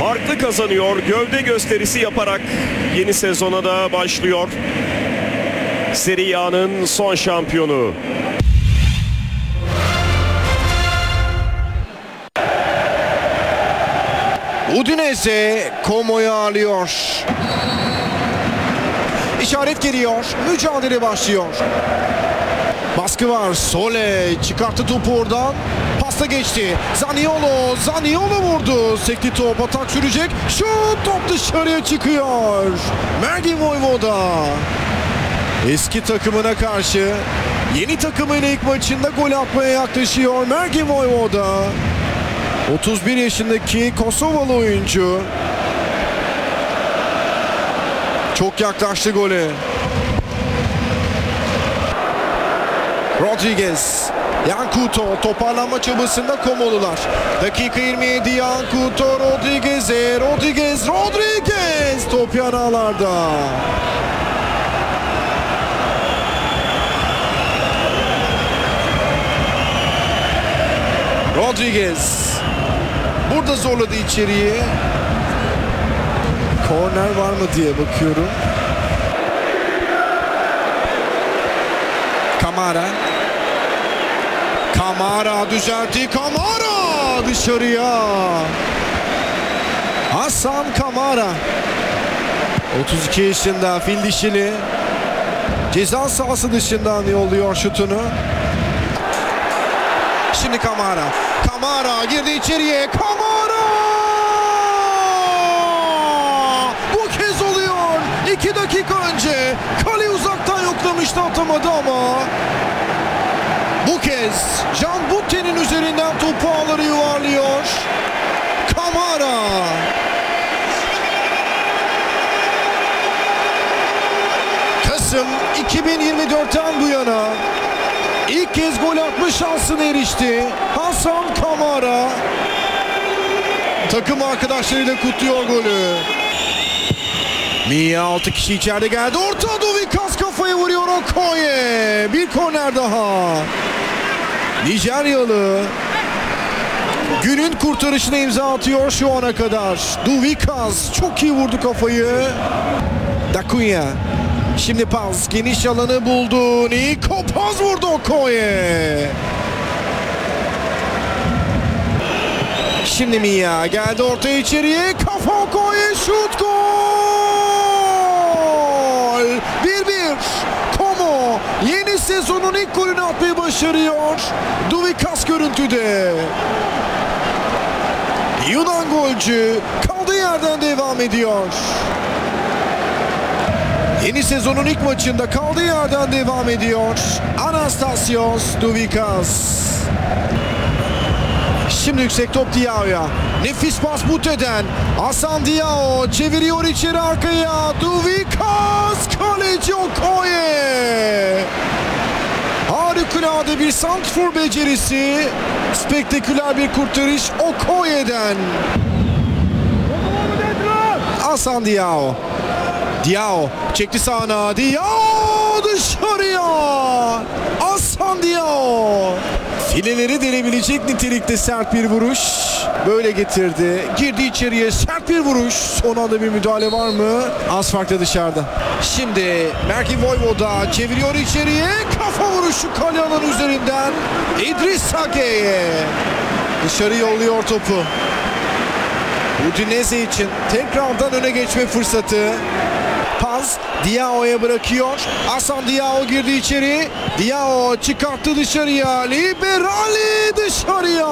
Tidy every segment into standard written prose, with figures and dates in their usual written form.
farklı kazanıyor. Gövde gösterisi yaparak yeni sezona da başlıyor. Serie A'nın son şampiyonu. Udinese Como'yu ağırlıyor. İşaret geliyor. Mücadele başlıyor. Baskı var. Sole çıkarttı topu oradan. Pasta geçti. Zaniolo vurdu. Sekti top. Atak sürecek. Şut, top dışarıya çıkıyor. Mergin Voyvoda. Eski takımına karşı yeni takımıyla ilk maçında gol atmaya yaklaşıyor. Mergin Voyvoda. 31 yaşındaki Kosovalı oyuncu. Çok yaklaştı gole. Rodriguez. Yankuto toparlanma çabasında Komolular. Dakika 27 Yankuto Rodriguez'e. Rodriguez top yanağlarda. Rodriguez burada zorladı içeriye. Korner var mı diye bakıyorum. Kamara düzeltti. Kamara dışarıya. Hasan Kamara. 32 yaşında fil dişili. Ceza sahası dışından yolluyor şutunu. Şimdi Kamara girdi içeriye. Kamara! Bu kez oluyor. 2 dakika önce kale uzaktan yoklamıştı, atamadı ama bu kez Can Butte'nin üzerinden topu ağları yuvarlıyor. Kamara. Kasım 2024'ten bu yana İlk kez gol atma şansına erişti Hasan Kamara. Takım arkadaşlarıyla kutluyor golü. Mia 6 kişi içeride geldi. Orta Dovikas kafaya vuruyor Okoye. Bir korner daha. Nijeryalı günün kurtarışına imza atıyor şu ana kadar. Dovikas çok iyi vurdu kafayı. Dakunya. Şimdi pas geniş alanı buldu. Niko pas vurdu Okoye. Şimdi Mia geldi ortaya içeriye. Kafa Okoye, şut, gol. 1-1. Como yeni sezonun ilk golünü atmayı başarıyor. Dovikas görüntüde. Yunan golcü kaldığı yerden devam ediyor. Yeni sezonun ilk maçında kaldığı yerden devam ediyor. Anastasios Dovikas. Şimdi yüksek top Diao'ya. Nefis pas Butte'den. Hasan Diao çeviriyor içeri arkaya. Dovikas, kaleci Okoye. Harikulade bir santrfor becerisi. Spektaküler bir kurtarış Okoye'den. Hasan Diao. Diao çekti sağına. Diao dışarıya. Hasan Diao. Fileleri delebilecek nitelikte sert bir vuruş. Böyle getirdi. Girdi içeriye, sert bir vuruş. Son anda bir müdahale var mı? Az farklı dışarıda. Şimdi Mergin Voyvoda çeviriyor içeriye. Kafa vuruşu kale alanı üzerinden. İdris Sage'ye. Dışarı yolluyor topu. Udinese için tekrardan öne geçme fırsatı. Pas Diao'ya bırakıyor. Hasan Diao girdi içeri. Diao çıkarttı dışarıya. Liberali dışarıya.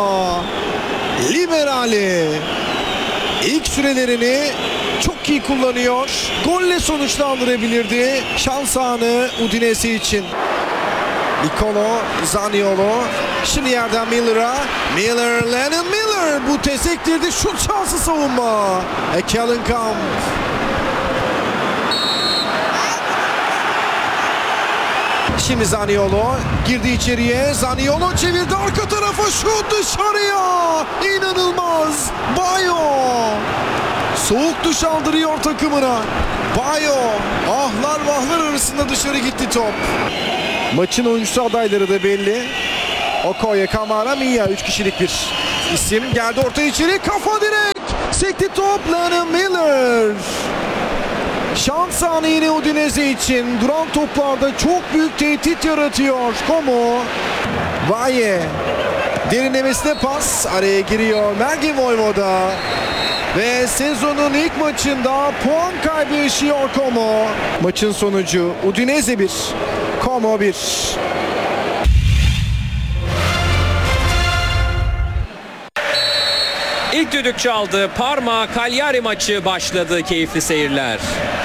Liberali ilk sürelerini çok iyi kullanıyor. Golle sonuçlandırabilirdi. Şans anı Udinese için. Nicolo Zaniolo. Şimdi yerden Miller'a. Lennon Miller. Bu sektirdi. Şut şansı savunma. Ekelenkamp. Şimdi Zaniolo girdi içeriye. Zaniolo çevirdi arka tarafa. Şut dışarıya. İnanılmaz. Bayo. Soğuk duş aldırıyor takımına. Bayo. Ahlar vahlar arasında dışarı gitti top. Maçın oyuncusu adayları da belli. Okoye, Kamara, Mia. 3 kişilik bir isim. Geldi ortaya içeri. Kafa direkt. Sekti top, Lennon Miller. Şans anı yine Udinese için. Duran toplarda çok büyük tehdit yaratıyor Como. Valle. Derinlemesine pas. Araya giriyor Mergin Voyvoda. Ve sezonun ilk maçında puan kaybı yaşıyor Como. Maçın sonucu Udinese 1, Como 1. İlk düdük çaldı. Parma Cagliari maçı başladı. Keyifli seyirler.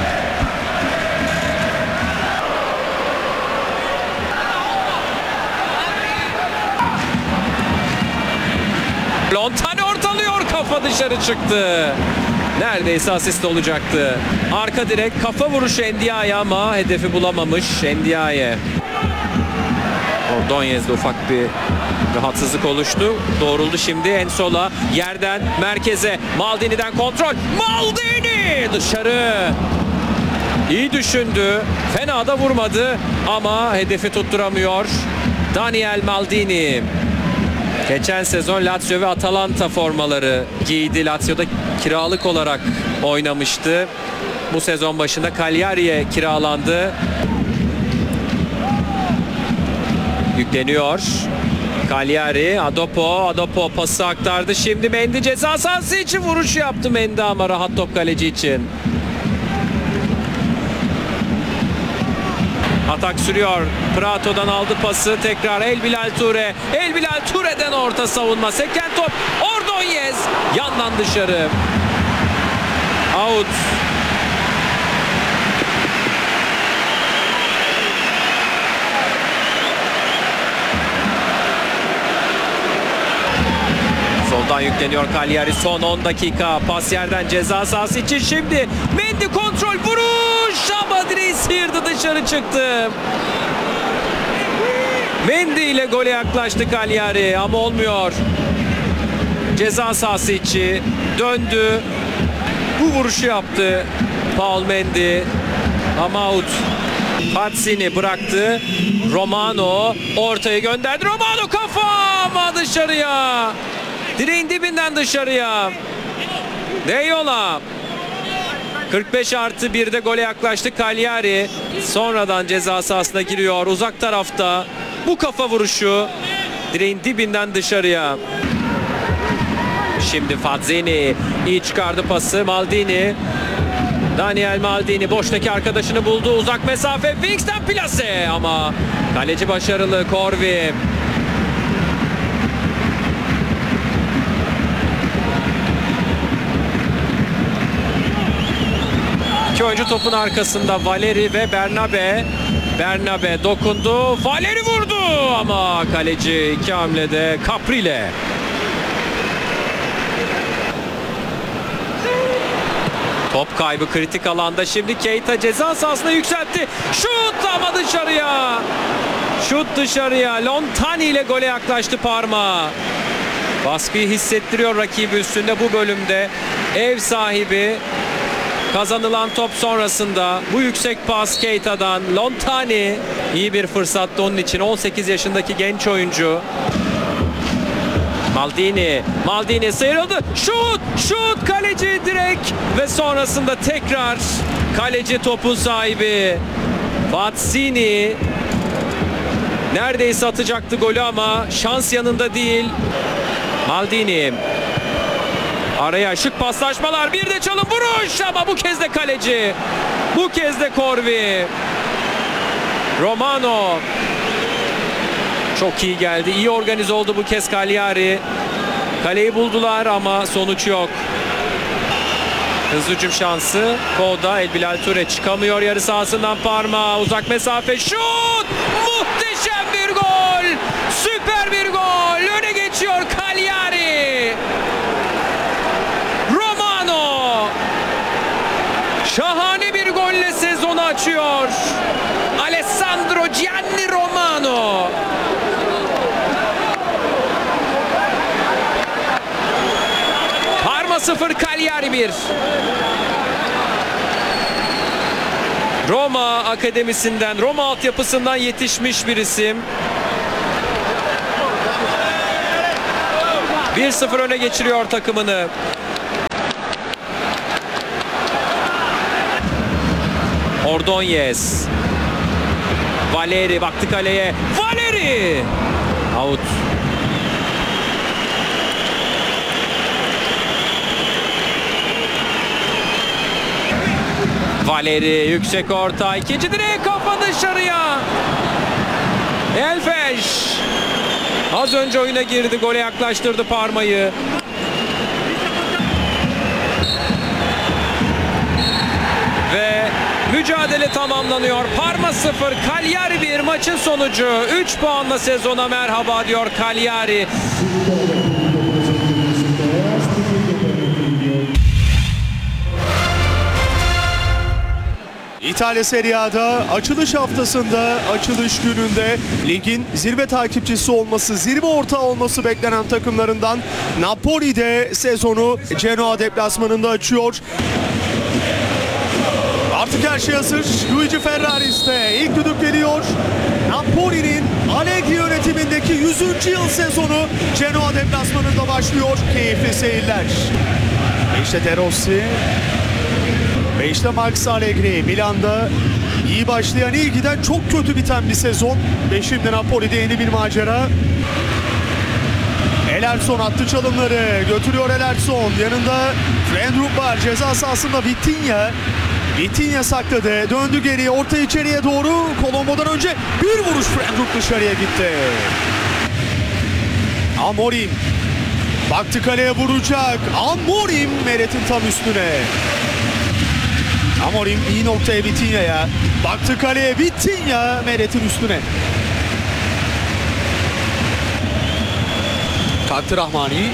Lontani ortalıyor. Kafa dışarı çıktı. Neredeyse asist olacaktı. Arka direk kafa vuruşu Ndiaye ama hedefi bulamamış Ndiaye. Ordonez'de ufak bir rahatsızlık oluştu. Doğruldu şimdi en sola. Yerden merkeze. Maldini'den kontrol. Maldini! Dışarı. İyi düşündü. Fena da vurmadı ama hedefi tutturamıyor. Daniel Maldini. Geçen sezon Lazio ve Atalanta formaları giydi. Lazio'da kiralık olarak oynamıştı. Bu sezon başında Cagliari'ye kiralandı. Yükleniyor. Cagliari, Adopo pası aktardı. Şimdi Mendy ceza sahası için vuruş yaptı Mendy ama rahat top kaleci için. Atak sürüyor. Prato'dan aldı pası. Tekrar El Bilal Toure. El Bilal Toure'den orta savunma. Seken top. Ordonez. Yandan dışarı. Out. Soldan yükleniyor Cagliari. Son 10 dakika. Pas yerden ceza sahası için şimdi. Mendy kontrol vuruş. Ama direği sıyırdı, dışarı çıktı. Mendy ile gole yaklaştı Cagliari ama olmuyor. Ceza sahası içi döndü. Bu vuruşu yaptı Paul Mendy ama out. Pazzini bıraktı. Romano ortaya gönderdi. Romano kafa ama dışarıya. Direğin dibinden dışarıya. Deyola. 45+1'de gole yaklaştı Cagliari. Sonradan ceza sahasına giriyor. Uzak tarafta bu kafa vuruşu direğin dibinden dışarıya. Şimdi Fazzini iyi çıkardı pası. Maldini. Daniel Maldini boştaki arkadaşını buldu. Uzak mesafe. Wings'ten plase ama kaleci başarılı. Corvi. İki oyuncu topun arkasında. Valeri ve Bernabe. Bernabe dokundu. Valeri vurdu ama kaleci iki hamlede Caprile. Top kaybı kritik alanda. Şimdi Keita ceza sahasına yükseltti. Şut ama dışarıya. Şut dışarıya. Lontani ile gole yaklaştı Parma. Baskıyı hissettiriyor rakibi üstünde bu bölümde. Ev sahibi. Kazanılan top sonrasında bu yüksek pas Keita'dan. Lontani iyi bir fırsattı onun için. 18 yaşındaki genç oyuncu. Maldini sıyrıldı. Şut kaleci direkt ve sonrasında tekrar kaleci topun sahibi. Fazzini neredeyse atacaktı golü ama şans yanında değil. Maldini. Araya şık paslaşmalar, bir de çalım vuruş ama bu kez de kaleci. Bu kez de Corvi. Romano. Çok iyi geldi. İyi organize oldu bu kez Cagliari. Kaleyi buldular ama sonuç yok. Hızlı hücum şansı. Koda El Bilal Toure çıkamıyor yarı sahasından Parma. Uzak mesafe şut! Muhteşem bir gol! Süper bir gol! Öne geçiyor Cagliari. Romano! Şahane bir golle sezonu açıyor. Alessandro Gianni Romano. Parma 0, Cagliari 1. Roma akademisinden, Roma altyapısından yetişmiş bir isim. 1-0 öne geçiriyor takımını. Ordonez. Valeri baktı kaleye. Valeri! Out. Valeri yüksek orta. İkinci direğe kafa dışarıya. Elfeş. Az önce oyuna girdi. Gole yaklaştırdı Parma'yı. Ve mücadele tamamlanıyor. Parma 0, Cagliari 1. Maçın sonucu 3 puanla sezona merhaba diyor Cagliari. İtalya Serie A'da açılış haftasında, açılış gününde ligin zirve takipçisi olması, zirve ortağı olması beklenen takımlarından Napoli de sezonu Genoa deplasmanında açıyor. Artık her şey hazır. Luigi Ferraris'te ilk düdük geliyor. Napoli'nin Allegri yönetimindeki 100. yıl sezonu Genoa deplasmanında başlıyor. Keyifli seyirler. İşte De Rossi. Ve işte Max Allegri. Milan'da iyi başlayan, iyi giden, çok kötü biten bir sezon. Ve şimdi Napoli'de yeni bir macera. Elerson attı çalımları. Götürüyor Elerson. Yanında Friendrup var. Ceza sahasında Vitinha sakladı. Döndü geriye. Orta içeriye doğru. Colombo'dan önce bir vuruş. Friendrup dışarıya gitti. Amorim. Baktı kaleye vuracak. Amorim Meret''in tam üstüne. Amorim iyi noktaya Vitinha'ya. Baktı kaleye Vitinha Meret''in üstüne. Kalktı Rahmani.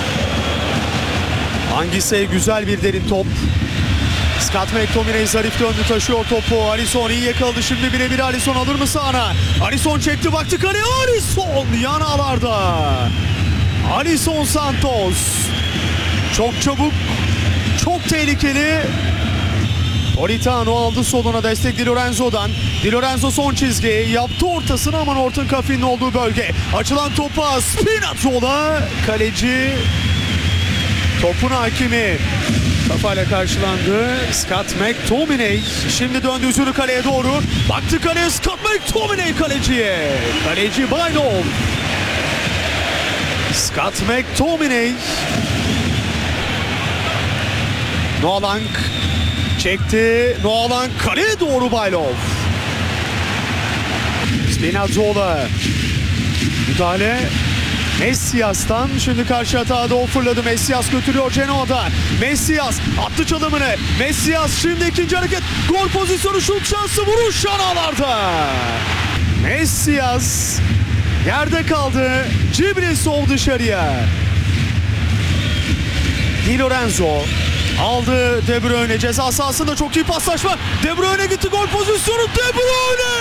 Hangisi güzel bir derin top. Scott McTominay zarif döndü, taşıyor topu. Alisson iyi yakaladı, şimdi birebir Alisson alır mı sahana? Alisson çekti, baktı kaleye. Alisson yan ağlarda. Alisson Santos. Çok çabuk, çok tehlikeli. Politano aldı soluna, destek Di Lorenzo'dan. Di Lorenzo son çizgi yaptı ortasını, aman Orton Caffey'nin olduğu bölge. Açılan topa Spinazzola, kaleci topun hakimi. Kafayla karşılandı. Scott McTominay şimdi döndü üzülü kaleye doğru. Baktı kaleye, Scott McTominay kaleciye. Kaleci Baylov. Scott McTominay. Noah Lang çekti. Noah Lang kaleye doğru Baylov. Spinazzola. Müdahale Messias'tan, şimdi karşı hata da o fırladı. Messias götürüyor Genoa'da. Messias attı çalımını. Messias şimdi ikinci hareket. Gol pozisyonu, şut şansı, vuruş yanağlarda. Messias yerde kaldı. Cibril dışarıya. Di Lorenzo aldı De Bruyne. Ceza sahasında çok iyi paslaşma. De Bruyne gitti, gol pozisyonu. De Bruyne!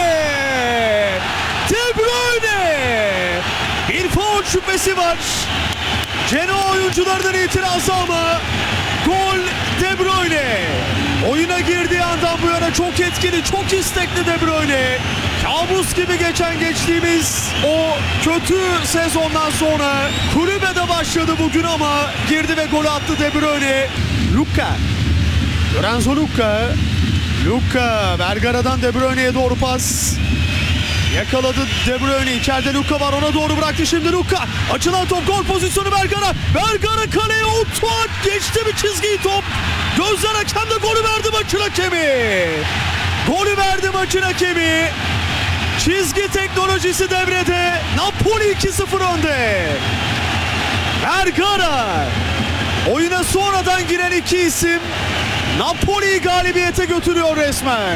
De Bruyne! Bir faul şüphesi var. Genoa oyunculardan itirazı ama gol De Bruyne. Oyuna girdiği andan bu yana çok etkili, çok istekli De Bruyne. Kabus gibi geçtiğimiz o kötü sezondan sonra kulübede başladı bugün ama girdi ve golü attı De Bruyne. Lorenzo Luca Vergara'dan De Bruyne'ye doğru pas. Yakaladı De Bruyne, içeride Luka var, ona doğru bıraktı şimdi Luka. Açılan top, gol pozisyonu Vergara. Vergara kaleye, Otuak geçti bir çizgiyi top. Gözler hakemde, golü verdi maçın hakemi. Golü verdi maçın hakemi. Çizgi teknolojisi devrede. Napoli 2-0 önde. Vergara. Oyuna sonradan giren iki isim Napoli'yi galibiyete götürüyor resmen.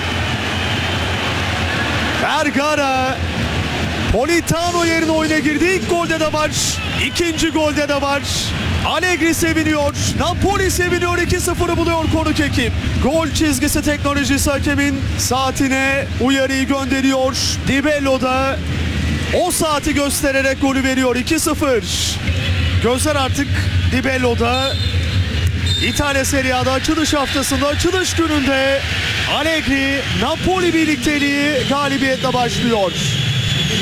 Vergara, Politano yerine oyuna girdi. İlk golde de var, ikinci golde de var. Allegri seviniyor, Napoli seviniyor. 2-0'ı buluyor konuk ekip. Gol çizgisi teknolojisi hakemin saatine uyarıyı gönderiyor. Di Bello da o saati göstererek golü veriyor. 2-0. Gözler artık Di Bello'da. İtalya Serie A'da açılış haftasında, açılış gününde Allegri Napoli birlikteliği galibiyetle başlıyor.